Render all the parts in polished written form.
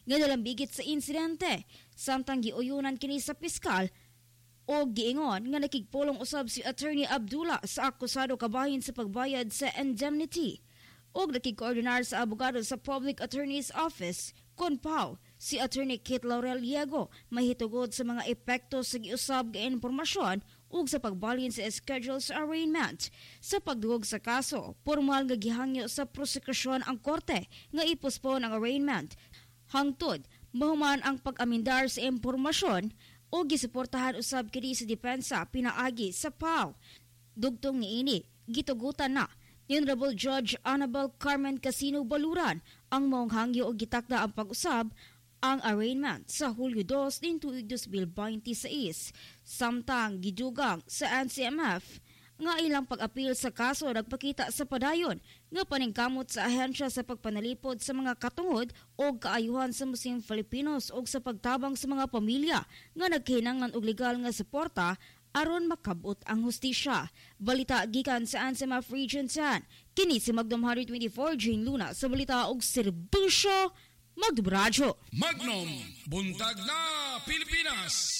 nga nalambigit sa insidente. Samtang giuyunan kini sa piskal o giingon nga nakigpulong usab si Attorney Abdullah sa akusado kabahin sa pagbayad sa indemnity. Og nakigkoordinar sa abogado sa Public Attorney's Office, KONPAO, si Attorney Kit Laurel Diego mahitugod sa mga epekto sa giusab nga impormasyon ug sa pagbalhin sa schedule sa arraignment. Sa pagduog sa kaso, formal nga gihangyo sa prosekusyon ang korte nga ipospone ang arraignment. Hangtod, mahuman ang pag-amindar sa impormasyon o gisuportahan usab kini sa depensa pinaagi sa PAO. Dugtong niini, gitugutan na ni Honorable Judge Annabel Carmen Casino Baluran ang maong hangyo o gitakda ang pag-usab ang arraignment sa Hulyo 2 din tuig 2026. Samtang gidugang sa NCMF nga ilang pag-apil sa kaso nagpakita sa padayon nga paningkamot sa ahensya sa pagpanalipod sa mga katungod o kaayuhan sa Muslim Filipinos o sa pagtabang sa mga pamilya nga nagkahinangan og legal nga suporta aron makabot ang hustisya. Balita gikan sa NCMF Region 10. Kini si Magnum 124 Jane Luna sa balita og serbisyo Magnum Radio. Magnum, buntag na Pilipinas.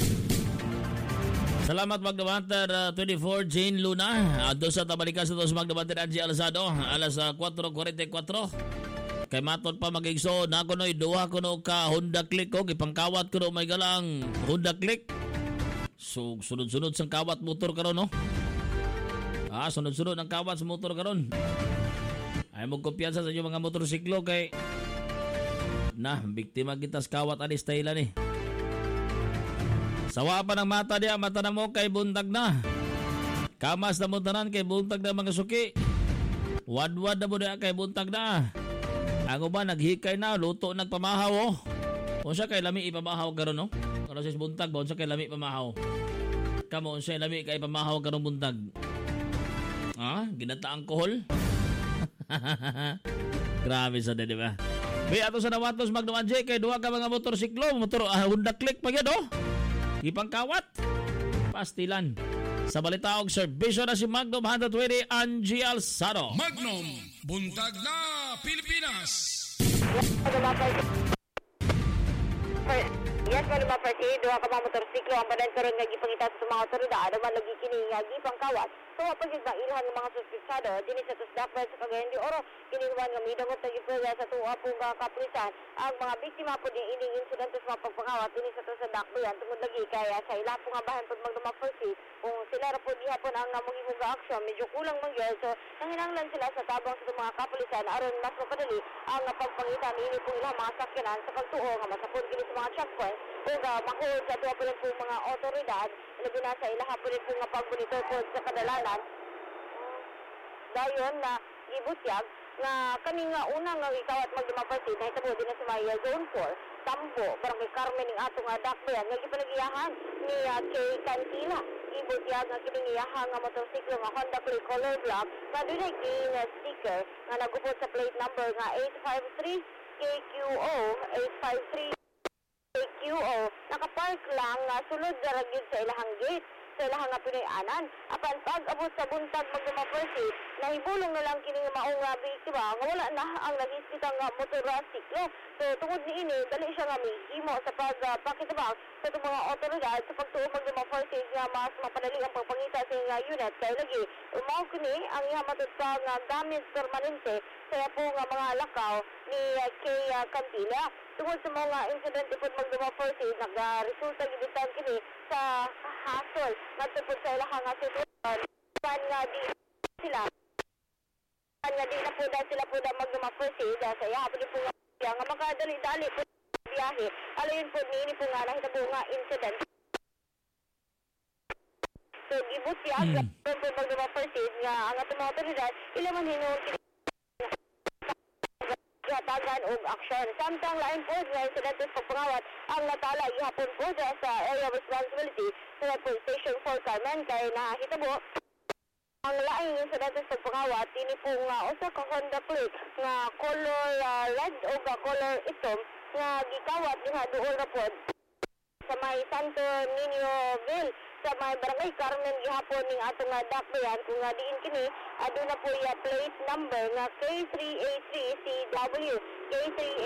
Salamat Magnum Hunter 24 Jane Luna. Ado sa tabalikas ito sa Magnum Hunter Angie Alzado alas 4:44. Kay maton pa magigso na ko no'y duha ko no ka Honda Click ko ipangkawat ko no may galang Honda Click. So sunod-sunod sang kawat motor karon no. Sunod-sunod ang kawat sa motor karon. Ay mo kumpiyansa sa inyo mga motorsiklo kay biktima kita sa kawat anis tayla ni. Sawa pa ng mata diya, mata na mo kay buntag na. Kamas na mo tanan kay buntag na mga suki. Wad-wad na mo diya kay buntag na. Ang ba naghikay na, luto nagpamahaw oh. Unsa kay lami ipamahaw karon no? Ano sa buntag ba unsa kay lami pamahaw? Kamo unsa lami kay pamahaw karon buntag? Ginata alcohol? Grabe sa di ba? May ato sa nawatos Magnum J kay duha ka mga motorsiklo, Honda Click pa gyud oh. Ipangkawat pastilan sa balita og serbisyo na si Magnum 120 Angie Alzado. Magnum, buntag na Pilipinas. Yes, mga partid, duha ka mga motorsiklo ang badan karon nga gipangita sa mga otoridad aman lagi kini nga gipangkawat. So pag ilhan ng mga suspitsado dinhi sa Tusdakpan sa Cagayan de Oro, kini man nga midangot na gipuya sa tuwa po nga kapulisan ang mga biktima po ni ining insidente sa mga pagpangawat dinhi sa Tusdakpan tungod lagi kaya sa ila po nga bahan pag magdumapursi kung sila ra po gihapon ang namong nga aksyon medyo kulang man gyud. So nanginahanglan sila sa tabang sa mga kapulisan aron mas mapadali ang pagpangita niini po ilang mga sakyanan sa pagtuo nga masapod kini sa mga checkpoint o mahul sa tuwa po mga otoridad labi na sa ilaha po rin po nga pagbunitor po sa kadalanan dayon na ibutyag nga kami nga unang nga ikawat magdumapartid na hitabo din na sa Maya Zone 4 Tambo, Barangay Carmen ng atong dakbayan nga gipanagiyahan ni Kay Cantila ibutyag nga kiningiyahan nga motorsiklo nga Honda Click color black nga dunay na sticker nga nagupod sa plate number nga 853 KQO 853 KQO nakapark lang nga sulod daragid sa ilahang gate sa ilahang nga pinayanan apan pag-abot sa buntag magdumapersi nahibulong na lang kini nga maong biktima nga wala na ang nagispita nga motorsiklo. So tungod ni ini dali siya nga mihimo sa pagpakitabang sa itong mga otoridad sa pagtuo magdumapersi nga mas mapadali ang pagpangita sa nga unit kay lagi umao kini ang ihamatot pa nga damage permanente sa po nga mga lakaw ni Kay Cantila. Tungod sa mga insidente po magdumapersi nagresulta gibitan kini sa hassle nagtupod sa ilahang sitwasyon nga di sila nga di na po sila po magdumapersi sa iya po po nga makadali-dali po biyahe alayon po niini po nga nahitabo nga incident. So gibutyag po magdumapersi nga ang atong mga otoridad ilaman hinuon tagan og aksyon. Samtang lain po nga insidente sa pagpangawat ang natala ihapon po sa area of responsibility sa Police Station 4 Carmen kay nahitabo ang laing insidente sa pagpangawat ini po nga usa ka Honda Click nga color red o color itom nga gikawat diha duol ra pod sa may Santo Niño-ville sa may Barangay Carmen gihapon ning atong dakbayan kung nga diin kini aduna po plate number nga K383CW K3